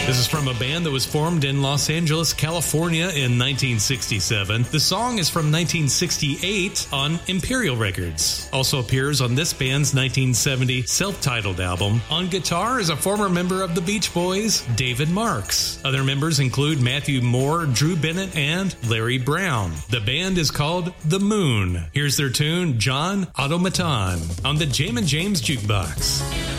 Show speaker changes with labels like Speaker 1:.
Speaker 1: This is from a band that was formed in Los Angeles, California in 1967. The song is from 1968 on Imperial Records. Also appears on this band's 1970 self-titled album. On guitar is a former member of the Beach Boys, David Marks. Other members include Matthew Moore, Drew Bennett, and Larry Brown. The band is called The Moon. Here's their tune, John Automaton, on the Jam and James Jukebox.